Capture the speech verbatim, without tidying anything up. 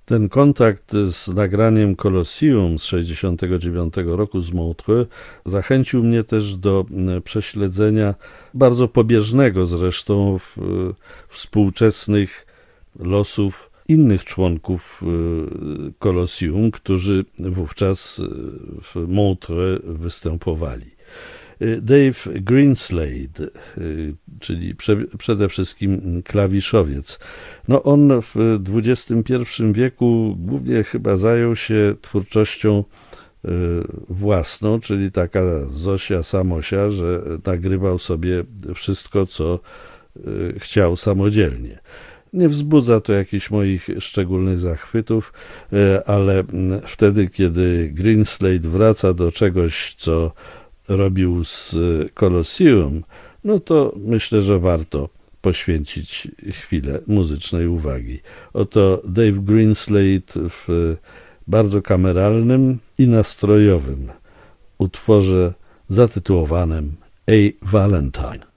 Ten kontakt z nagraniem Colosseum z sześćdziesiątego dziewiątego roku z Montreux zachęcił mnie też do prześledzenia bardzo pobieżnego zresztą w, współczesnych losów innych członków Colosseum, którzy wówczas w Montreux występowali. Dave Greenslade, czyli prze, przede wszystkim klawiszowiec. No on w dwudziestym pierwszym wieku głównie chyba zajął się twórczością własną, czyli taka Zosia Samosia, że nagrywał sobie wszystko, co chciał samodzielnie. Nie wzbudza to jakichś moich szczególnych zachwytów, ale wtedy, kiedy Greenslade wraca do czegoś, co robił z Colosseum, no to myślę, że warto poświęcić chwilę muzycznej uwagi. Oto Dave Greenslade w bardzo kameralnym i nastrojowym utworze zatytułowanym A Valentine.